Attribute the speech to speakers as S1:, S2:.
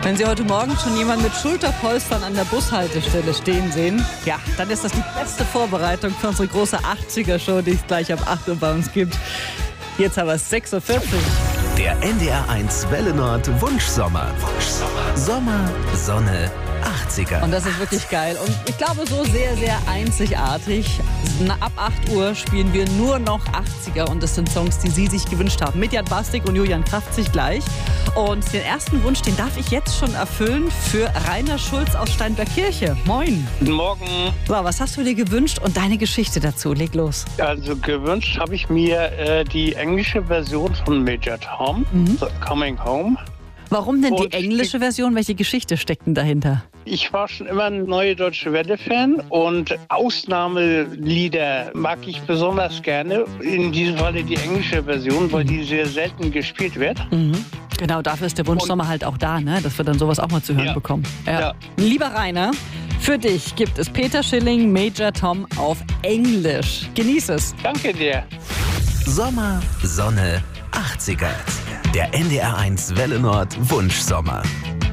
S1: Wenn Sie heute Morgen schon jemanden mit Schulterpolstern an der Bushaltestelle stehen sehen, ja, dann ist das die beste Vorbereitung für unsere große 80er-Show, die es gleich ab 8 Uhr bei uns gibt. Jetzt haben wir es 6.40 Uhr.
S2: Der NDR1 Welle Nord Wunschsommer. Sommer, Sonne, 80er.
S1: Und das ist wirklich geil. Und ich glaube, so sehr, sehr einzigartig. Ab 8 Uhr spielen wir nur noch 80er. Und das sind Songs, die Sie sich gewünscht haben. Mit Jan Bastik und Julian Kraft sich gleich. Und den ersten Wunsch, den darf ich jetzt schon erfüllen für Rainer Schulz aus Steinbergkirche. Moin.
S3: Guten Morgen.
S1: So, was hast du dir gewünscht und deine Geschichte dazu? Leg los.
S3: Also gewünscht habe ich mir die englische Version von Major Tom, Coming Home.
S1: Warum denn die
S3: Und
S1: englische Version? Welche Geschichte steckt denn dahinter?
S3: Ich war schon immer ein Neue Deutsche Welle-Fan und Ausnahmelieder mag ich besonders gerne. In diesem Falle die englische Version, weil die sehr selten gespielt wird.
S1: Genau, dafür ist der Wunschsommer halt auch da, ne? Dass wir dann sowas auch mal zu hören bekommen.
S3: Ja.
S1: Lieber Rainer, für dich gibt es Peter Schilling, Major Tom auf Englisch. Genieß es.
S3: Danke dir.
S2: Sommer, Sonne, 80er. Der NDR1 Welle Nord Wunschsommer.